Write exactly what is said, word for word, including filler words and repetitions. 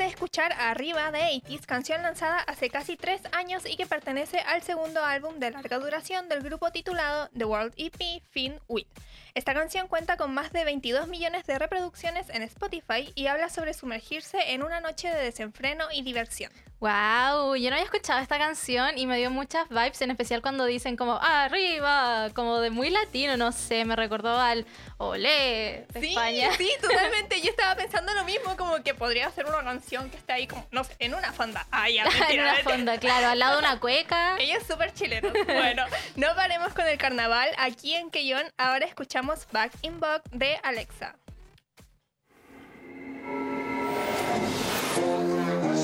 de escuchar Arriba de ochenta, canción lanzada hace casi tres años y que pertenece al segundo álbum de larga duración del grupo titulado The World E P Fin With. Esta canción cuenta con más de veintidós millones de reproducciones en Spotify y habla sobre sumergirse en una noche de desenfreno y diversión. Wow, yo no había escuchado esta canción y me dio muchas vibes, en especial cuando dicen como arriba, como de muy latino, no sé, me recordó al Olé de sí, España. Sí, totalmente. Yo estaba pensando lo mismo, como que podría ser una canción que está ahí como, no sé, en una fonda. Ah, ya, mentira, en una mentira. fonda, claro, al lado de una cueca. Ella es súper chileno. Bueno, no paremos con el carnaval. Aquí en Keyon ahora escuchamos Back in Vogue de Alexa.